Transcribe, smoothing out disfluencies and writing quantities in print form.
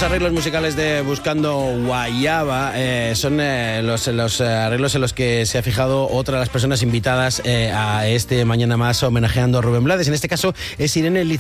Los arreglos musicales de Buscando Guayaba son los arreglos en los que se ha fijado otra de las personas invitadas a este Mañana Más homenajeando a Rubén Blades. En este caso es Irene Liz